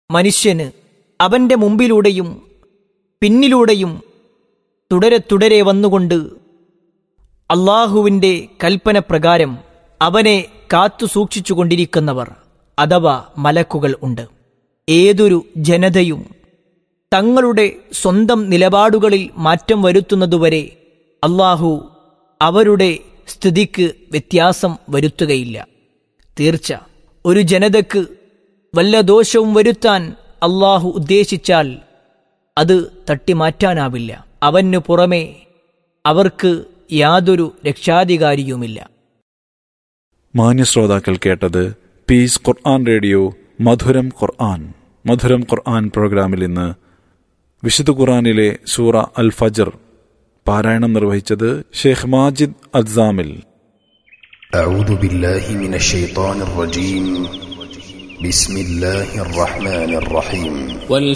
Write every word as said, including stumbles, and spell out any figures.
മനുഷ്യന് അവന്റെ മുമ്പിലൂടെയും പിന്നിലൂടെയും തുടരെ തുടരെ വന്നുകൊണ്ട് അള്ളാഹുവിൻ്റെ കൽപ്പന പ്രകാരം അവനെ കാത്തു സൂക്ഷിച്ചുകൊണ്ടിരിക്കുന്നവർ അഥവാ മലക്കുകൾ ഉണ്ട്. ഏതൊരു ജനതയും തങ്ങളുടെ സ്വന്തം നിലപാടുകളിൽ മാറ്റം വരുത്തുന്നതുവരെ അള്ളാഹു അവരുടെ സ്ഥിതിക്ക് വ്യത്യാസം വരുത്തുകയില്ല. തീർച്ച, ഒരു ജനതക്ക് വല്ല ദോഷവും വരുത്താൻ അള്ളാഹു ഉദ്ദേശിച്ചാൽ അത് തട്ടിമാറ്റാനാവില്ല. അവനു പുറമെ അവർക്ക് യാതൊരു രക്ഷാധികാരിയുമില്ല. മാന്യശ്രോതാക്കൾ കേട്ടത് പീസ് ഖുർആൻ റേഡിയോ മധുരം ഖുർആൻ. മധുരം ഖുർആൻ പ്രോഗ്രാമിൽ ഇന്ന് വിശുദ്ധ ഖുർആനിലെ സൂറ അൽ ഫജ്ർ പാരായണം നിർവഹിച്ചത് ഷെയ്ഖ് മാജിദ് അദ്സാമിൽ. അഊദു ബില്ലാഹി മിനശ് ശൈത്വാനിർ റജീം. ബിസ്മില്ലാഹിർ റഹ്മാനിർ റഹീം.